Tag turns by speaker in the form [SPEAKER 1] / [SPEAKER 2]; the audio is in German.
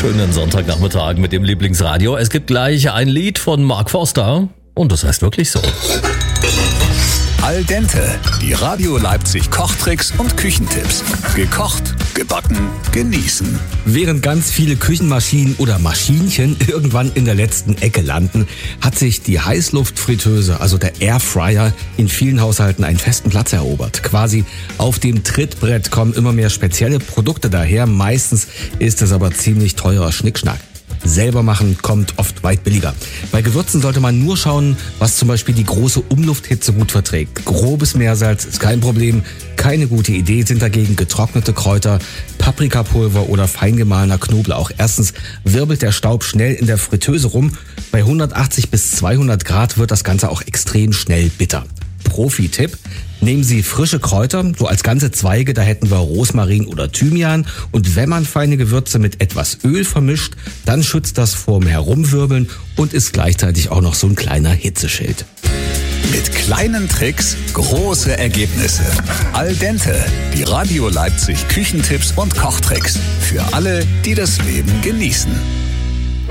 [SPEAKER 1] Schönen Sonntagnachmittag mit dem Lieblingsradio. Es gibt gleich ein Lied von Mark Forster und das heißt wirklich so.
[SPEAKER 2] Al dente, die Radio Leipzig Kochtricks und Küchentipps. Gekocht, gebacken, genießen.
[SPEAKER 3] Während ganz viele Küchenmaschinen oder Maschinchen irgendwann in der letzten Ecke landen, hat sich die Heißluftfritteuse, also der Airfryer, in vielen Haushalten einen festen Platz erobert. Quasi auf dem Trittbrett kommen immer mehr spezielle Produkte daher. Meistens ist es aber ziemlich teurer Schnickschnack. Selber machen kommt oft weit billiger. Bei Gewürzen sollte man nur schauen, was zum Beispiel die große Umlufthitze gut verträgt. Grobes Meersalz ist kein Problem. Keine gute Idee sind dagegen getrocknete Kräuter, Paprikapulver oder fein gemahlener Knoblauch. Erstens wirbelt der Staub schnell in der Fritteuse rum. Bei 180 bis 200 Grad wird das Ganze auch extrem schnell bitter. Profi-Tipp: Nehmen Sie frische Kräuter, so als ganze Zweige, da hätten wir Rosmarin oder Thymian. Und wenn man feine Gewürze mit etwas Öl vermischt, dann schützt das vorm Herumwirbeln und ist gleichzeitig auch noch so ein kleiner Hitzeschild.
[SPEAKER 2] Mit kleinen Tricks große Ergebnisse. Al dente, die Radio Leipzig Küchentipps und Kochtricks. Für alle, die das Leben genießen.